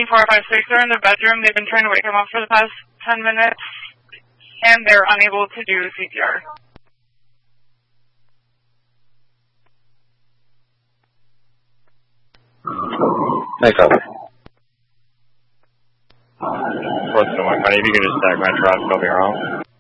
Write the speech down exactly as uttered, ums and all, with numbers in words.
four five six are in the bedroom. They've been trying to wake him up for the past ten minutes, and they're unable to do C P R. Thanks, Albert. What's the one? If you can just tag my traffic, I'll be around.